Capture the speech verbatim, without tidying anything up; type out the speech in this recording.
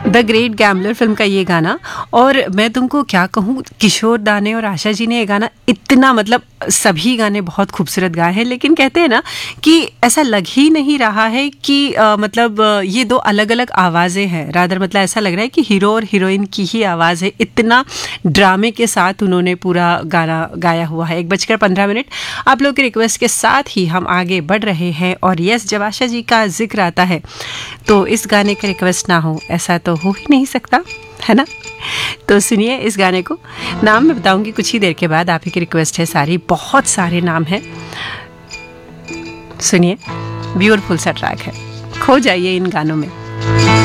The great gambler film का ये गाना। और मैं तुमको क्या कहूँ, किशोर दा ने और आशा जी ने ये गाना इतना, मतलब सभी गाने बहुत खूबसूरत गाए हैं, लेकिन कहते हैं ना कि ऐसा लग ही नहीं रहा है कि आ, मतलब आ, ये दो अलग अलग आवाज़ें हैं। रादर मतलब ऐसा लग रहा है कि हीरो और हीरोइन की ही आवाज़ है। इतना ड्रामे के साथ उन्होंने पूरा गाना गाया हुआ है। एक बजकर पंद्रह मिनट आप लोग के रिक्वेस्ट के साथ ही हम आगे बढ़ रहे हैं। और यस, जब आशा जी का जिक्र आता है तो इस गाने का रिक्वेस्ट ना हो ऐसा तो हो ही नहीं सकता, है ना। तो सुनिए इस गाने को। नाम मैं बताऊंगी कुछ ही देर के बाद। आप ही की रिक्वेस्ट है सारी, बहुत सारे नाम हैं। सुनिए, ब्यूटीफुल सा ट्रैक है, खो जाइए इन गानों में।